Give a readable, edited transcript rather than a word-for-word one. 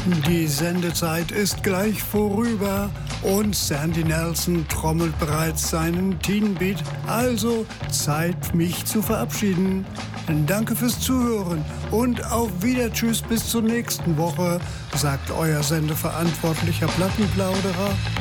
Die Sendezeit ist gleich vorüber und Sandy Nelson trommelt bereits seinen Teen Beat. Also Zeit, mich zu verabschieden. Danke fürs Zuhören und auf Wieder Tschüss bis zur nächsten Woche, sagt euer Sendeverantwortlicher Plattenplauderer